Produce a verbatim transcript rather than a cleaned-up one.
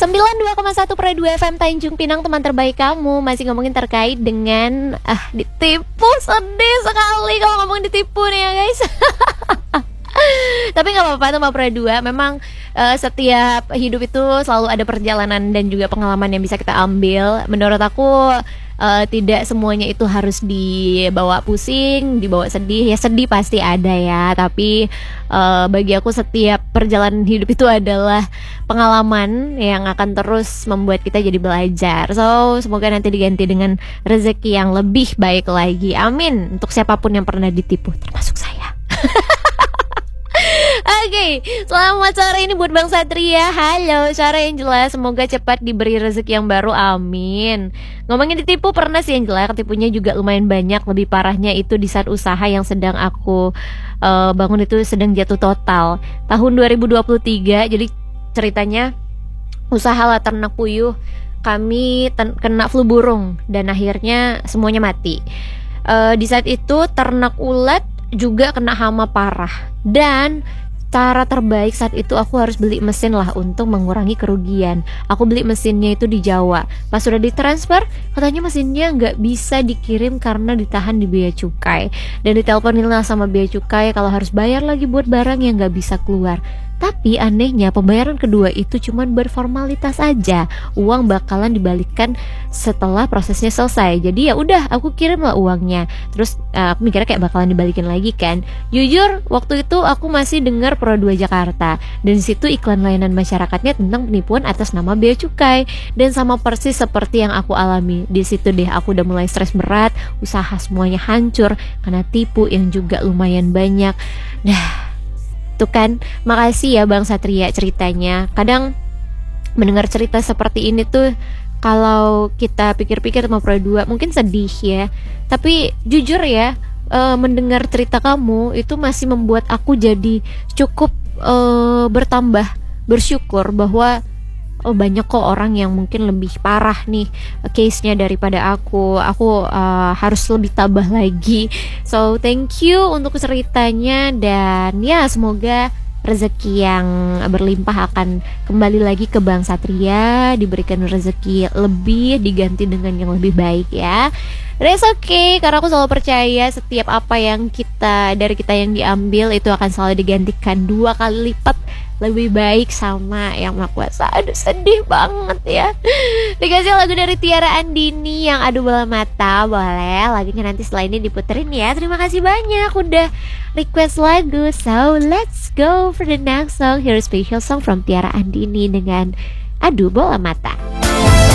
sembilan puluh dua koma satu Pro dua F M Tanjung Pinang, teman terbaik kamu. Masih ngomongin terkait dengan ah ditipu, sedih sekali kalau ngomongin ditipu nih ya guys. Tapi nggak apa-apa teman Pro dua. Memang uh, setiap hidup itu selalu ada perjalanan dan juga pengalaman yang bisa kita ambil. Menurut aku uh, tidak semuanya itu harus dibawa pusing, dibawa sedih. Ya sedih pasti ada ya, tapi uh, bagi aku setiap perjalanan hidup itu adalah pengalaman yang akan terus membuat kita jadi belajar. So semoga nanti diganti dengan rezeki yang lebih baik lagi. Amin. Untuk siapapun yang pernah ditipu, termasuk saya. Oke, okay, selamat sore ini buat Bang Satria. Halo, sore yang jelas. Semoga cepat diberi rezeki yang baru, amin. Ngomongin ditipu, pernah sih yang jelas. Ketipunya juga lumayan banyak. Lebih parahnya itu di saat usaha yang sedang aku uh, bangun itu sedang jatuh total tahun dua ribu dua puluh tiga. Jadi ceritanya usaha lah ternak puyuh, kami ten- kena flu burung dan akhirnya semuanya mati. uh, Di saat itu ternak ulat juga kena hama parah. Dan cara terbaik saat itu aku harus beli mesin lah untuk mengurangi kerugian. Aku beli mesinnya itu di Jawa. Pas sudah ditransfer, katanya mesinnya nggak bisa dikirim karena ditahan di bea cukai. Dan diteleponin lah sama bea cukai kalau harus bayar lagi buat barang yang nggak bisa keluar. Tapi anehnya pembayaran kedua itu cuma berformalitas aja. Uang bakalan dibalikkan setelah prosesnya selesai. Jadi ya udah, aku kirim lah uangnya. Terus uh, aku mikirnya kayak bakalan dibalikin lagi kan. Jujur waktu itu aku masih dengar Pro dua Jakarta, dan situ iklan layanan masyarakatnya tentang penipuan atas nama bea cukai. Dan sama persis seperti yang aku alami. Di situ deh aku udah mulai stres berat, usaha semuanya hancur karena tipu yang juga lumayan banyak. Dah, tuh kan, makasih ya Bang Satria ceritanya. Kadang mendengar cerita seperti ini tuh, kalau kita pikir-pikir sama Pro dua mungkin sedih ya. Tapi jujur ya, e, mendengar cerita kamu itu masih membuat aku jadi cukup e, bertambah bersyukur bahwa oh banyak kok orang yang mungkin lebih parah nih case-nya daripada aku. Aku uh, harus lebih tabah lagi. So thank you untuk ceritanya. Dan ya semoga rezeki yang berlimpah akan kembali lagi ke Bang Satria. Diberikan rezeki lebih, diganti dengan yang lebih baik ya. That's okay, karena aku selalu percaya setiap apa yang kita dari kita yang diambil itu akan selalu digantikan dua kali lipat lebih baik sama yang Maha Kuasa. Aduh sedih banget ya. Dikasih lagu dari Tiara Andini yang Aduh Bola Mata. Boleh lagunya nanti setelah ini diputerin ya. Terima kasih banyak udah request lagu. So let's go for the next song. Here's a special song from Tiara Andini dengan Aduh Bola Mata.